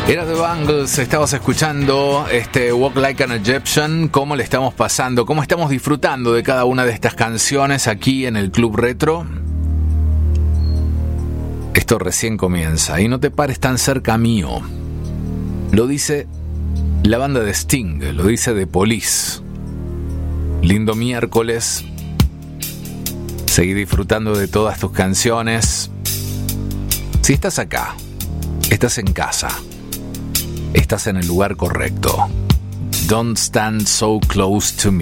Era The Bangles, estabas escuchando Walk Like an Egyptian. ¿Cómo le estamos pasando? ¿Cómo estamos disfrutando de cada una de estas canciones aquí en el Club Retro? Esto recién comienza y no te pares tan cerca mío. Lo dice la banda de Sting, lo dice The Police. Lindo miércoles. Seguí disfrutando de todas tus canciones. Si estás acá, estás en casa, estás en el lugar correcto. Don't stand so close to me.